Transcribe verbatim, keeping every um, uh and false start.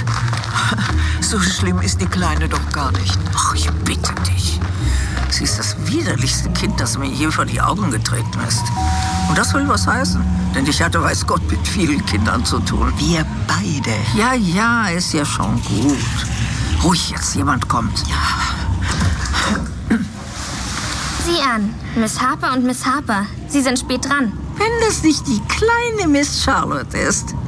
So schlimm ist die Kleine doch gar nicht. Ach, ich bitte dich. Sie ist das widerlichste Kind, das mir je vor die Augen getreten ist. Und das will was heißen, denn ich hatte, weiß Gott, mit vielen Kindern zu tun. Wir beide. Ja, ja, ist ja schon gut. Ruhig jetzt, jemand kommt. Ja. Sieh an, Miss Harper und Miss Harper. Sie sind spät dran. Wenn das nicht die kleine Miss Charlotte ist.